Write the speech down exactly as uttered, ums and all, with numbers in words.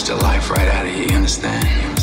push the life right out of you, you understand? You understand?